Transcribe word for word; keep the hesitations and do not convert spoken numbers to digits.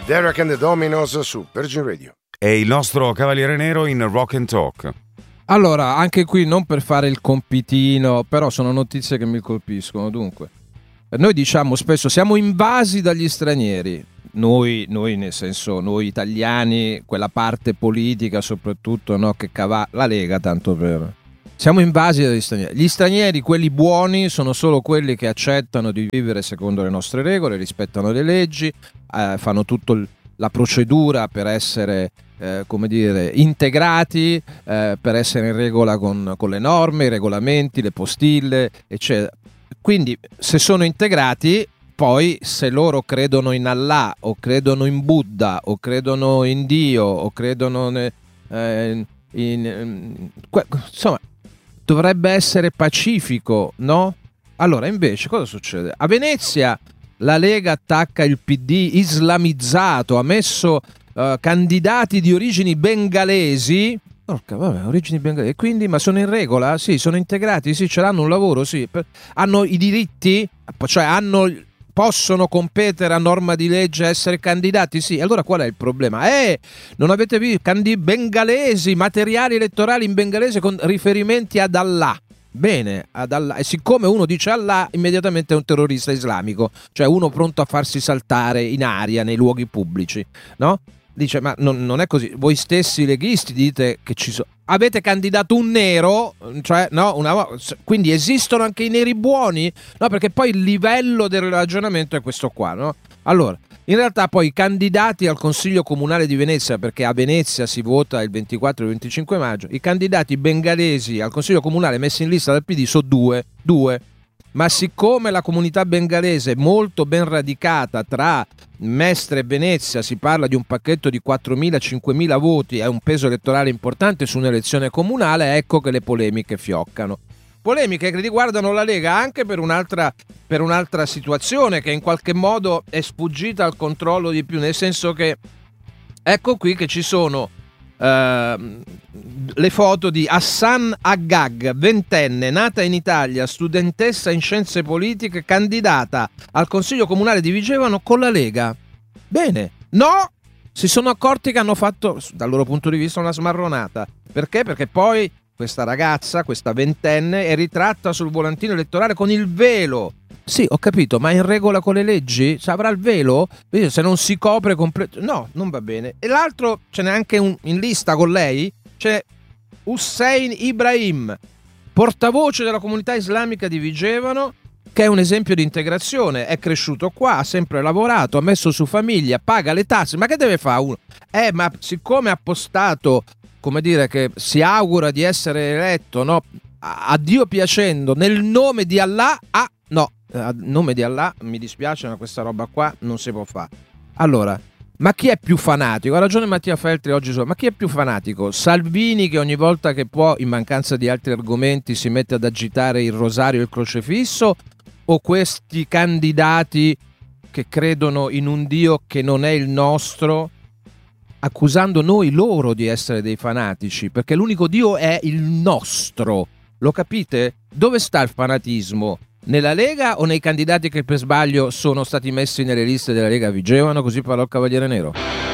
Derek and the Dominos su Virgin Radio. È il nostro Cavaliere Nero in Rock and Talk. Allora, anche qui non per fare il compitino, però sono notizie che mi colpiscono. Dunque, noi diciamo spesso siamo invasi dagli stranieri. Noi, noi nel senso, noi italiani, quella parte politica soprattutto, no, che cava la Lega, tanto per... Siamo invasi dagli stranieri. Gli stranieri, quelli buoni, sono solo quelli che accettano di vivere secondo le nostre regole, rispettano le leggi, eh, fanno tutta la procedura per essere... Eh, come dire, integrati, eh, per essere in regola con, con le norme, i regolamenti, le postille, eccetera. Quindi se sono integrati, poi se loro credono in Allah o credono in Buddha o credono in Dio o credono ne, eh, in, in, insomma, dovrebbe essere pacifico, no? Allora invece cosa succede? A Venezia la Lega attacca il P D islamizzato, ha messo Uh, candidati di origini bengalesi. Porca, vabbè, origini bengalesi. Quindi, ma sono in regola? Sì, sono integrati? Sì, ce l'hanno un lavoro? Sì. Per, hanno i diritti? Cioè, hanno, possono competere a norma di legge, essere candidati? Sì. Allora qual è il problema? Eh, non avete visto? Candi- bengalesi, materiali elettorali in bengalese con riferimenti ad Allah. Bene, ad Allah. E siccome uno dice Allah, immediatamente è un terrorista islamico, cioè uno pronto a farsi saltare in aria nei luoghi pubblici, no? Dice, ma non, non è così. Voi stessi leghisti dite che ci sono. Avete candidato un nero, cioè, no, una, quindi esistono anche i neri buoni? No, perché poi il livello del ragionamento è questo qua, no? Allora, in realtà poi i candidati al Consiglio Comunale di Venezia, perché a Venezia si vota il ventiquattro e il venticinque maggio, i candidati bengalesi al Consiglio Comunale messi in lista dal P D sono due, due. Ma siccome la comunità bengalese è molto ben radicata tra Mestre e Venezia, si parla di un pacchetto di quattromila cinquemila voti, è un peso elettorale importante su un'elezione comunale, ecco che le polemiche fioccano. Polemiche che riguardano la Lega anche per un'altra, per un'altra situazione che in qualche modo è sfuggita al controllo di più, nel senso che ecco qui che ci sono Uh, le foto di Hassan Aggag, ventenne, nata in Italia, studentessa in scienze politiche, candidata al Consiglio Comunale di Vigevano con la Lega. Bene, no, si sono accorti che hanno fatto, dal loro punto di vista, una smarronata. Perché? Perché poi questa ragazza, questa ventenne, è ritratta sul volantino elettorale con il velo. Sì, ho capito, ma in regola con le leggi? Cioè, avrà il velo? Se non si copre completo... No, non va bene. E l'altro, ce n'è anche un in lista con lei, c'è Hussein Ibrahim, portavoce della comunità islamica di Vigevano, che è un esempio di integrazione. È cresciuto qua, ha sempre lavorato, ha messo su famiglia, paga le tasse. Ma che deve fare uno? Eh, ma siccome ha postato, come dire, che si augura di essere eletto, no? A, a Dio piacendo, nel nome di Allah, ah, no. A nome di Allah, mi dispiace, ma questa roba qua non si può fare. Allora, ma chi è più fanatico? Ha ragione Mattia Feltri oggi, ma chi è più fanatico? Salvini, che ogni volta che può, in mancanza di altri argomenti, si mette ad agitare il rosario e il crocefisso, o questi candidati che credono in un Dio che non è il nostro, accusando noi loro di essere dei fanatici, perché l'unico Dio è il nostro. Lo capite? Dove sta il fanatismo? Nella Lega o nei candidati che per sbaglio sono stati messi nelle liste della Lega Vigevano? Così parlò il Cavaliere Nero.